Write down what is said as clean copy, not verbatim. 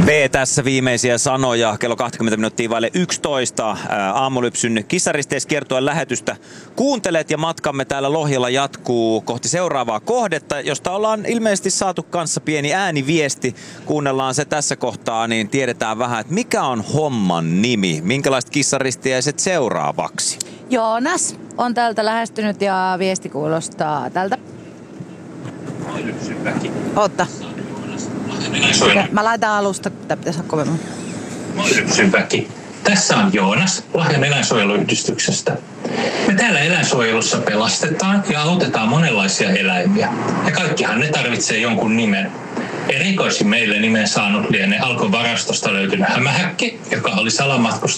Tässä viimeisiä sanoja. Kello 20 minuuttia vaille 11. Aamulypsyn Kissaristeiskiertueen lähetystä kuuntelet ja matkamme täällä Lohjalla jatkuu kohti seuraavaa kohdetta, josta ollaan ilmeisesti saatu kanssa pieni ääniviesti. Kuunnellaan se tässä kohtaa, niin tiedetään vähän, että mikä on homman nimi. Minkälaiset kissaristiäiset seuraavaksi? Joonas on täältä lähestynyt ja viesti kuulostaa tältä. Oota. Mä laitan alusta, tää pitäisi olla kovemmin. Moi Lypsynväki. Tässä on Joonas Lahden eläinsuojeluyhdistyksestä. Me täällä eläinsuojelussa pelastetaan ja autetaan monenlaisia eläimiä. Ja kaikkihan ne tarvitsee jonkun nimen. Erikoisin meille nimen saanut lienee Alkon varastosta löytynyt hämähäkki, joka oli salamatkustaja